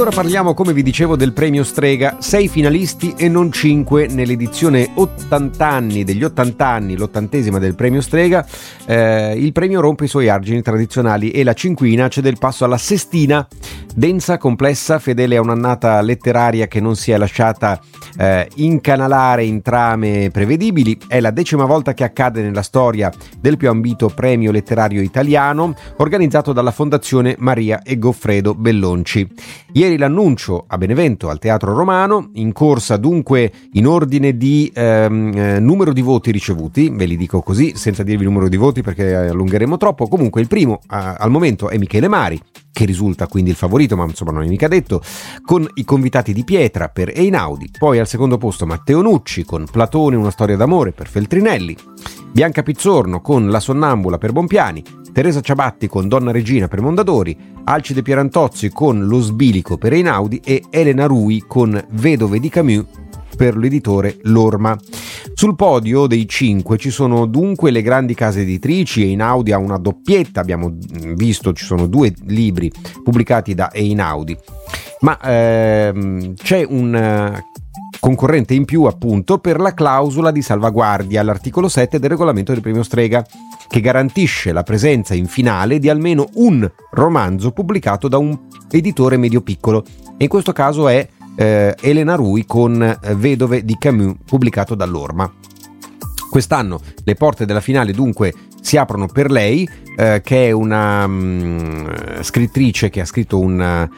ora parliamo, come vi dicevo, del premio Strega. 6 finalisti e non 5 nell'edizione 80 anni degli 80 anni, l'80esima del premio Strega. Il premio rompe i suoi argini tradizionali e la cinquina cede il passo alla sestina. Densa, complessa, fedele a un'annata letteraria che non si è lasciata incanalare in trame prevedibili. È la 10ª volta che accade nella storia del più ambito premio letterario italiano, organizzato dalla Fondazione Maria e Goffredo Bellonci. Ieri l'annuncio a Benevento al Teatro Romano, in corsa dunque in ordine di numero di voti ricevuti, ve li dico così senza dirvi il numero di voti perché allungheremo troppo. Comunque il primo al momento è Michele Mari, che risulta quindi il favorito, ma insomma non è mica detto, con I convitati di pietra per Einaudi. Poi al secondo posto Matteo Nucci con Platone, una storia d'amore per Feltrinelli, Bianca Pizzorno con La sonnambula per Bompiani, Teresa Ciabatti con Donna Regina per Mondadori, Alcide Pierantozzi con Lo sbilico per Einaudi e Elena Rui con Vedove di Camus per l'editore L'Orma. Sul podio dei 5 ci sono dunque le grandi case editrici. Einaudi ha una doppietta, abbiamo visto ci sono 2 libri pubblicati da Einaudi, ma c'è un concorrente in più appunto per la clausola di salvaguardia all'articolo 7 del regolamento del premio Strega, che garantisce la presenza in finale di almeno un romanzo pubblicato da un editore medio-piccolo, e in questo caso è Elena Rui con Vedove di Camus, pubblicato dall'Orma. Quest'anno le porte della finale dunque si aprono per lei, che è una scrittrice che ha scritto un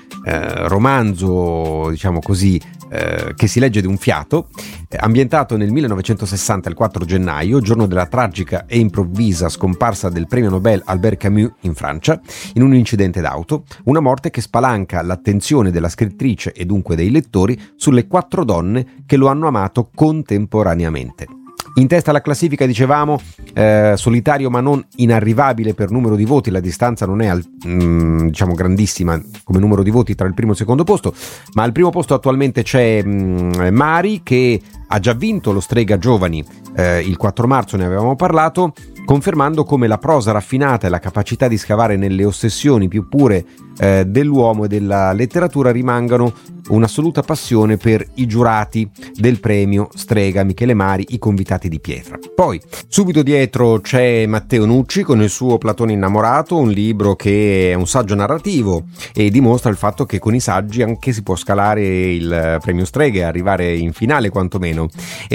romanzo, diciamo così, che si legge di un fiato, ambientato nel 1960, il 4 gennaio, giorno della tragica e improvvisa scomparsa del premio Nobel Albert Camus in Francia, in un incidente d'auto, una morte che spalanca l'attenzione della scrittrice e dunque dei lettori sulle 4 donne che lo hanno amato contemporaneamente. In testa alla classifica, dicevamo, solitario ma non inarrivabile per numero di voti, la distanza non è diciamo grandissima come numero di voti tra il primo e il secondo posto, ma al primo posto attualmente c'è Mari, che ha già vinto lo Strega Giovani, il 4 marzo ne avevamo parlato, confermando come la prosa raffinata e la capacità di scavare nelle ossessioni più pure dell'uomo e della letteratura rimangano un'assoluta passione per i giurati del premio Strega Michele Mari, I convitati di pietra. Poi subito dietro c'è Matteo Nucci con il suo Platone innamorato, un libro che è un saggio narrativo e dimostra il fatto che con i saggi anche si può scalare il premio Strega e arrivare in finale quantomeno,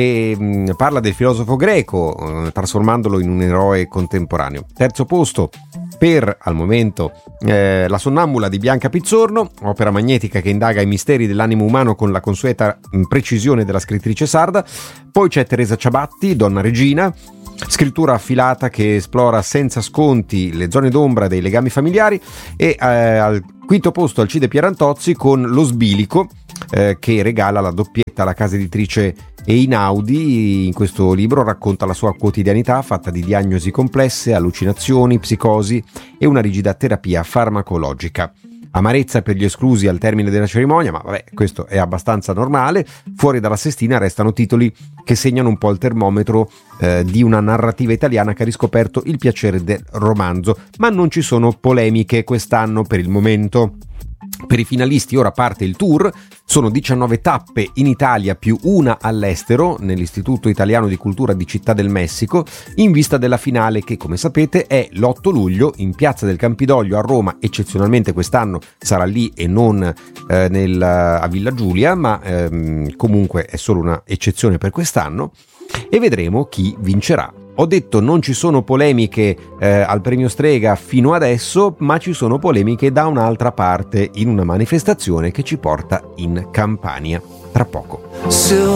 e parla del filosofo greco trasformandolo in un eroe contemporaneo. Terzo posto per, al momento, La sonnambula di Bianca Pizzorno, opera magnetica che indaga i misteri dell'animo umano con la consueta precisione della scrittrice sarda. Poi c'è Teresa Ciabatti, Donna Regina, scrittura affilata che esplora senza sconti le zone d'ombra dei legami familiari, e al quinto posto Alcide Pierantozzi con Lo sbilico, che regala la doppietta alla casa editrice Einaudi. In questo libro racconta la sua quotidianità fatta di diagnosi complesse, allucinazioni, psicosi e una rigida terapia farmacologica. Amarezza per gli esclusi al termine della cerimonia, ma vabbè, questo è abbastanza normale. Fuori dalla sestina restano titoli che segnano un po' il termometro di una narrativa italiana che ha riscoperto il piacere del romanzo, ma non ci sono polemiche quest'anno per il momento. Per i finalisti ora parte il tour, sono 19 tappe in Italia più una all'estero, nell'Istituto Italiano di Cultura di Città del Messico, in vista della finale che, come sapete, è l'8 luglio in Piazza del Campidoglio a Roma. Eccezionalmente quest'anno sarà lì e non a Villa Giulia, ma comunque è solo una eccezione per quest'anno, e vedremo chi vincerà. Ho detto non ci sono polemiche al premio Strega fino adesso, ma ci sono polemiche da un'altra parte, in una manifestazione che ci porta in Campania tra poco.